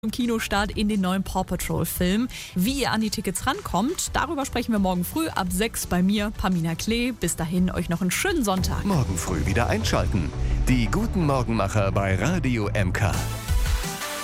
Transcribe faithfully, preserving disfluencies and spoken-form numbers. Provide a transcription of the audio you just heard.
Im Kinostart in den neuen Paw Patrol Film. Wie ihr an die Tickets rankommt, darüber sprechen wir morgen früh ab sechs bei mir, Pamina Klee. Bis dahin euch noch einen schönen Sonntag. Morgen früh wieder einschalten. Die guten Morgenmacher bei Radio M K.